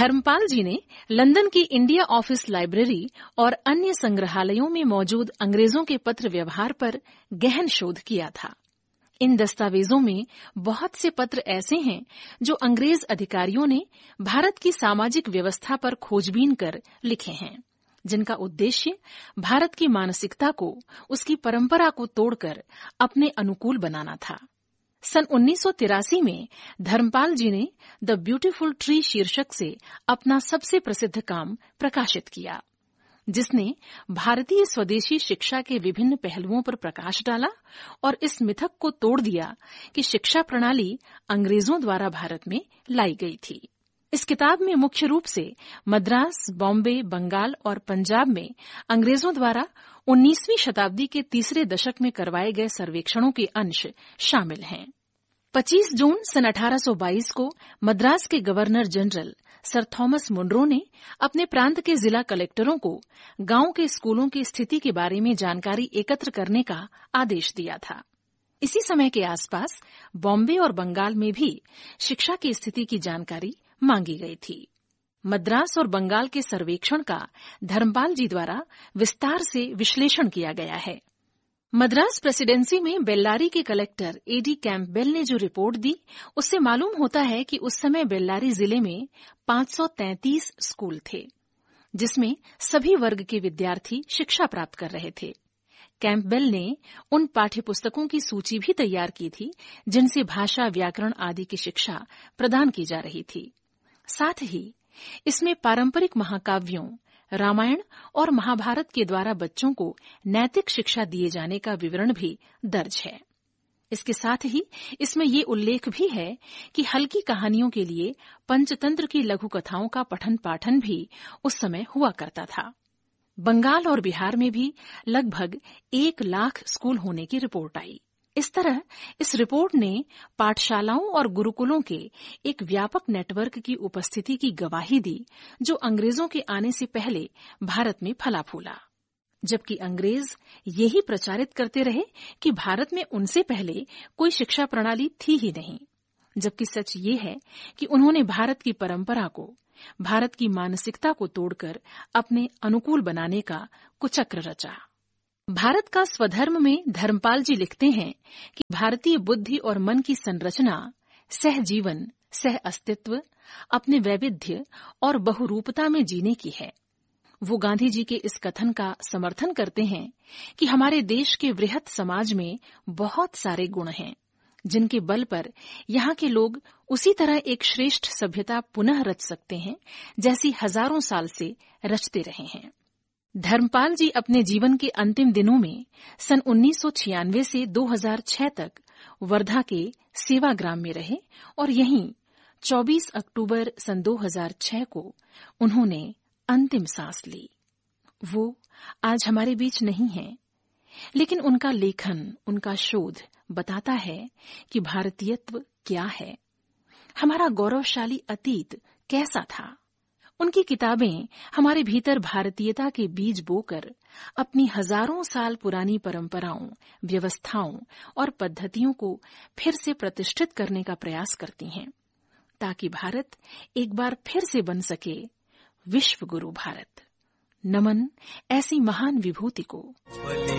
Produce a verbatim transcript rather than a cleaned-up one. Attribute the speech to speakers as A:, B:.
A: धर्मपाल जी ने लंदन की India office library और अन्य संग्रहालयों में मौजूद अंग्रेजों के पत्र व्यवहार पर गहन शोध किया था। इन दस्तावेजों में बहुत से पत्र ऐसे हैं जो अंग्रेज अधिकारियों ने भारत की सामाजिक व्यवस्था पर खोजबीन कर लिखे हैं, जिनका उद्देश्य भारत की मानसिकता को, उसकी परंपरा को तोड़कर अपने अनुकूल बनाना था। सन उन्नीस सौ तिरासी में धर्मपाल जी ने द ब्यूटीफुल ट्री शीर्षक से अपना सबसे प्रसिद्ध काम प्रकाशित किया, जिसने भारतीय स्वदेशी शिक्षा के विभिन्न पहलुओं पर प्रकाश डाला और इस मिथक को तोड़ दिया कि शिक्षा प्रणाली अंग्रेजों द्वारा भारत में लाई गई थी। इस किताब में मुख्य रूप से मद्रास, बॉम्बे, बंगाल और पंजाब में अंग्रेजों द्वारा उन्नीसवीं शताब्दी के तीसरे दशक में करवाए गए सर्वेक्षणों के अंश शामिल हैं। पच्चीस जून सन अठारह सौ बाईस को मद्रास के governor general sir Thomas Munro ने अपने प्रांत के जिला कलेक्टरों को गांव के स्कूलों की स्थिति के बारे में जानकारी एकत्र करने का आदेश दिया था। इसी समय के आसपास बॉम्बे और बंगाल में भी शिक्षा की स्थिति की जानकारी मांगी गई थी। मद्रास और बंगाल के सर्वेक्षण का धर्मपाल जी द्वारा विस्तार से विश्लेषण किया गया है। मद्रास प्रेसिडेंसी में बेल्लारी के कलेक्टर एडी कैंपबेल ने जो रिपोर्ट दी, उससे मालूम होता है कि उस समय बेल्लारी जिले में पांच सौ तैंतीस स्कूल थे, जिसमें सभी वर्ग के विद्यार्थी शिक्षा प्राप्त कर रहे थे। कैंपबेल ने उन पाठ्यपुस्तकों की सूची भी तैयार की थी जिनसे भाषा, व्याकरण आदि की शिक्षा प्रदान की जा रही थी। साथ ही इसमें पारंपरिक महाकाव्यों, रामायण और महाभारत के द्वारा बच्चों को नैतिक शिक्षा दिए जाने का विवरण भी दर्ज है। इसके साथ ही इसमें ये उल्लेख भी है कि हल्की कहानियों के लिए पंचतंत्र की लघु कथाओं का पठन पाठन भी उस समय हुआ करता था। बंगाल और बिहार में भी लगभग एक लाख स्कूल होने की रिपोर्ट आई। इस तरह इस रिपोर्ट ने पाठशालाओं और गुरुकुलों के एक व्यापक नेटवर्क की उपस्थिति की गवाही दी, जो अंग्रेजों के आने से पहले भारत में फला फूला, जबकि अंग्रेज यही प्रचारित करते रहे कि भारत में उनसे पहले कोई शिक्षा प्रणाली थी ही नहीं, जबकि सच ये है कि उन्होंने भारत की परंपरा को, भारत की मानसिकता को तोड़कर अपने अनुकूल बनाने का कुचक्र रचा। भारत का स्वधर्म में धर्मपाल जी लिखते हैं कि भारतीय बुद्धि और मन की संरचना सहजीवन, सह अस्तित्व, अपने वैविध्य और बहुरूपता में जीने की है। वो गांधी जी के इस कथन का समर्थन करते हैं कि हमारे देश के वृहत समाज में बहुत सारे गुण हैं, जिनके बल पर यहाँ के लोग उसी तरह एक श्रेष्ठ सभ्यता पुनः रच सकते हैं जैसी हजारों साल से रचते रहे हैं। धर्मपाल जी अपने जीवन के अंतिम दिनों में सन उन्नीस सौ छियानवे से दो हज़ार छह तक वर्धा के सेवाग्राम में रहे और यहीं चौबीस अक्टूबर सन दो हज़ार छह को उन्होंने अंतिम सांस ली। वो आज हमारे बीच नहीं हैं, लेकिन उनका लेखन, उनका शोध बताता है कि भारतीयत्व क्या है, हमारा गौरवशाली अतीत कैसा था। उनकी किताबें हमारे भीतर भारतीयता के बीज बोकर अपनी हजारों साल पुरानी परंपराओं, व्यवस्थाओं और पद्धतियों को फिर से प्रतिष्ठित करने का प्रयास करती हैं, ताकि भारत एक बार फिर से बन सके विश्व गुरु भारत। नमन ऐसी महान विभूति को।